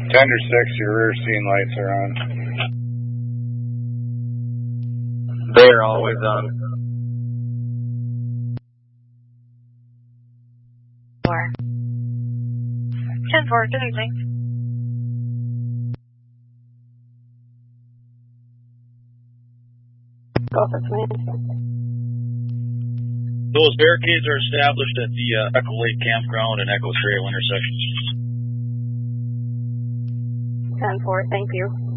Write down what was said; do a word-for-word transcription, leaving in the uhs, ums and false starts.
Tender six, your rear scene lights are on. They are always on. Four. ten four, good evening. Go for Those barricades are established at the uh, Echo Lake Campground and Echo Trail intersections. ten four, thank you.